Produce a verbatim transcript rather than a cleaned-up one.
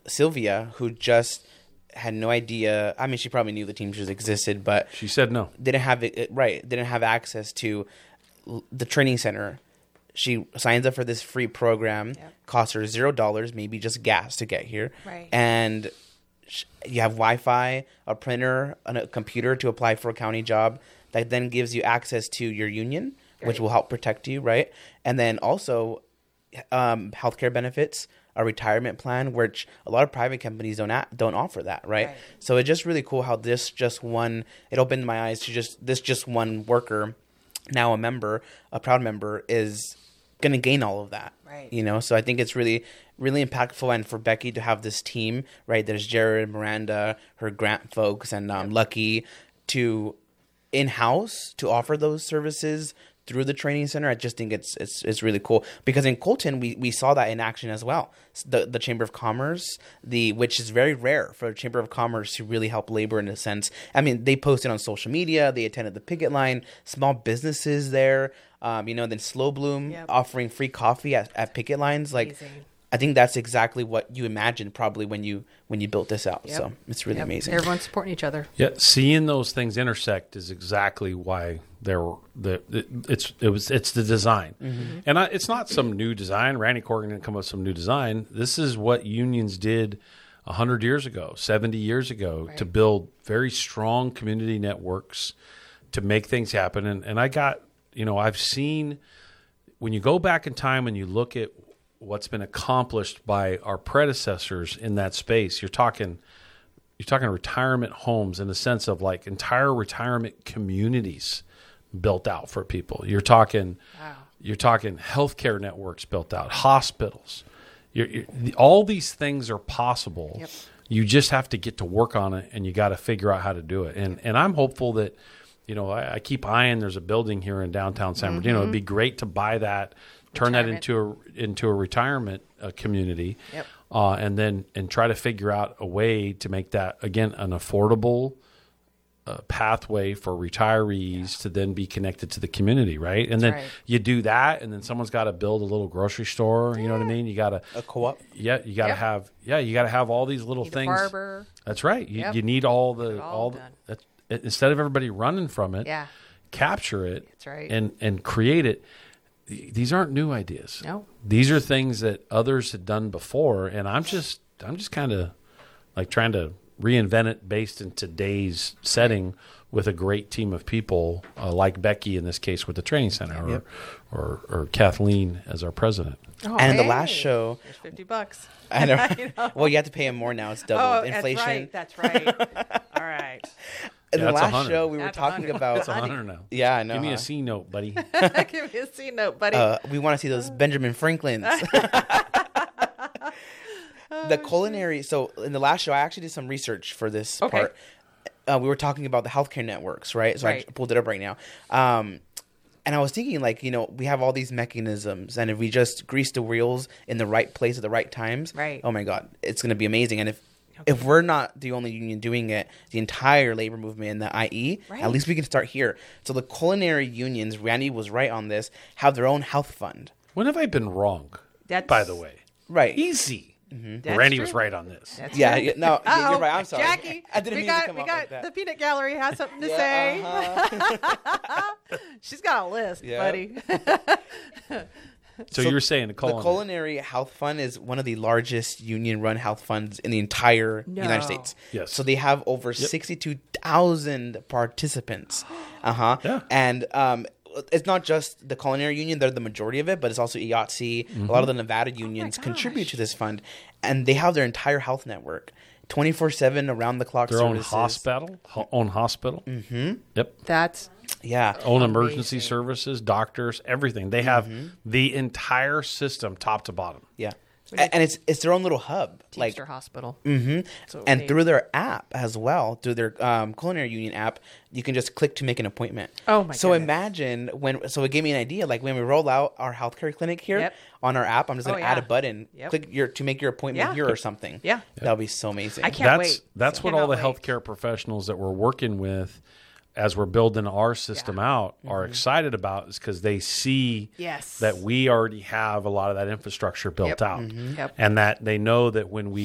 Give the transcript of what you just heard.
Sylvia, who just had no idea. I mean, she probably knew the Teamsters existed, but she said no. Didn't have it right. Didn't have access to the training center. She signs up for this free program. Yep. Costs her zero dollars, maybe just gas to get here. Right. And you have Wi-Fi, a printer, and a computer to apply for a county job. That then gives you access to your union, right. which will help protect you, right? And then also um, healthcare benefits, a retirement plan, which a lot of private companies don't a- don't offer that, right? right? So it's just really cool how this just one, it opened my eyes to just this just one worker, now a member, a proud member, is going to gain all of that, right? You know, so I think it's really, really impactful, and for Becky to have this team, right? There's Jared, Miranda, her grant folks, and um, yep. Lucky to in-house to offer those services through the training center. I just think it's it's it's really cool, because in Colton we, we saw that in action as well. The the Chamber of Commerce, the which is very rare for a Chamber of Commerce to really help labor in a sense. I mean, they posted on social media, they attended the picket line, small businesses there, um, you know, then Slow Bloom yep. offering free coffee at, at picket lines. Like, amazing. I think that's exactly what you imagined probably when you when you built this out. Yep. So it's really yep. amazing. Everyone's supporting each other. Yeah, seeing those things intersect is exactly why there were the it, it's it was it's the design, mm-hmm. and I, it's not some new design. Randy Corrigan didn't come up with some new design. This is what unions did a hundred years ago, seventy years ago, right. to build very strong community networks to make things happen. And and I got you know I've seen when you go back in time and you look at what's been accomplished by our predecessors in that space. You're talking, you're talking retirement homes in the sense of like entire retirement communities built out for people. You're talking, wow. you're talking healthcare networks built out, hospitals. You're, you're, all these things are possible. Yep. You just have to get to work on it, and you got to figure out how to do it. And and I'm hopeful that, you know, I, I keep eyeing. There's a building here in downtown San Bernardino. Mm-hmm. It'd be great to buy that. Turn retirement. that into a into a retirement uh, community, yep. uh, and then and try to figure out a way to make that again an affordable uh, pathway for retirees yeah. to then be connected to the community, right? And That's then right. you do that, and then someone's got to build a little grocery store. You yeah. know what I mean? You got to a co-op. Yeah, you got to yep. have yeah, you got to have all these little need things. A barber. That's right. You, yep. you need all the all, all the, that's, instead of everybody running from it. Yeah. Capture it. That's right. And and create it. These aren't new ideas. No. These are things that others had done before, and I'm just I'm just kind of like trying to reinvent it based in today's setting with a great team of people uh, like Becky in this case with the training center, or, yep. or or Kathleen as our president. Oh, and hey. in the last show, there's fifty bucks. I know. you know. Well, you have to pay him more now. It's double oh, inflation. That's right. That's right. All right. In yeah, the last one hundred. show, we That's were talking one hundred. about. It's a hundred now. Yeah, I know. Give me huh? a C note, buddy. Give me a C note, buddy. Uh, we want to see those Benjamin Franklins. The culinary. So in the last show, I actually did some research for this okay. part. Uh, we were talking about the healthcare networks, right? So right. I pulled it up right now. Um, and I was thinking, like, you know, we have all these mechanisms, and if we just grease the wheels in the right place at the right times, right. oh my God, it's going to be amazing. And if okay. if we're not the only union doing it, the entire labor movement in the I E, right. at least we can start here. So the culinary unions, Randy was right on this, have their own health fund. When have I been wrong? That's by the way, right? Easy. Mm-hmm. Randy true. was right on this. That's yeah, true. yeah, no, Uh-oh. you're right. I'm sorry, Jackie. I didn't we mean got, to come we up got like that. the peanut gallery has something to yeah, say. Uh-huh. She's got a list, yeah. buddy. So, so you were saying the culinary. The culinary health fund is one of the largest union-run health funds in the entire no. United States. Yes. So they have over yep. sixty-two thousand participants. Uh-huh. Yeah. And um, it's not just the culinary union; they're the majority of it, but it's also I A T S E. Mm-hmm. A lot of the Nevada unions oh contribute to this fund, and they have their entire health network, twenty-four seven, around the clock their services. own hospital, ho- own hospital. Mm-hmm. Yep. That's yeah. Own amazing. emergency services, doctors, everything. They have mm-hmm. the entire system, top to bottom. Yeah. And, and it's it's their own little hub, Teamster like Hospital. Mm-hmm. And through their app as well, through their um, culinary union app, you can just click to make an appointment. Oh my! So goodness. imagine when. So it gave me an idea. Like when we roll out our healthcare clinic here yep. on our app, I'm just gonna oh, yeah. add a button, yep. click your to make your appointment yeah. here or something. Yeah, that'll be so amazing. I can't that's, wait. That's I what all the wait. healthcare professionals that we're working with, as we're building our system yeah. out, are mm-hmm. excited about, is because they see yes. that we already have a lot of that infrastructure built yep. out, mm-hmm. yep. and that they know that when we